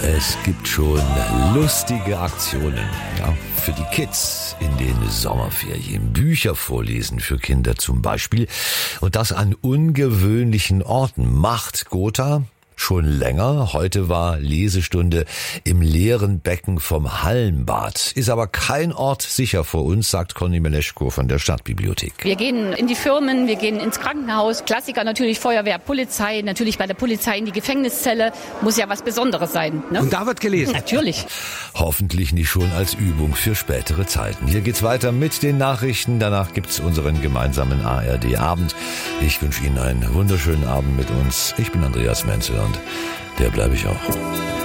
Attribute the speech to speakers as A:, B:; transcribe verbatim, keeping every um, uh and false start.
A: Es gibt schon lustige Aktionen, ja, für die Kids in den Sommerferien. Bücher vorlesen für Kinder zum Beispiel. Und das an ungewöhnlichen Orten. Macht Gotha schon länger. Heute war Lesestunde im leeren Becken vom Hallenbad. Ist aber kein Ort sicher vor uns, sagt Conny Meleschko von der Stadtbibliothek.
B: Wir gehen in die Firmen, wir gehen ins Krankenhaus. Klassiker natürlich Feuerwehr, Polizei, natürlich bei der Polizei in die Gefängniszelle. Muss ja was Besonderes sein. Ne?
C: Und da wird gelesen.
B: Natürlich.
A: Hoffentlich nicht schon als Übung für spätere Zeiten. Hier geht's weiter mit den Nachrichten. Danach gibt's unseren gemeinsamen A R D-Abend. Ich wünsche Ihnen einen wunderschönen Abend mit uns. Ich bin Andreas Menzel und der bleibe ich auch.